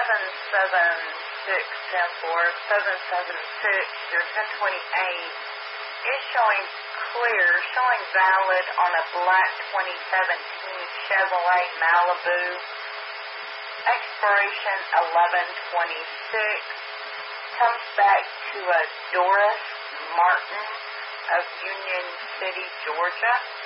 your 1028 is showing clear, showing valid on a black 2017 Chevrolet Malibu. Expiration 11/26. Comes back to a Doris Martin of Union City, Georgia.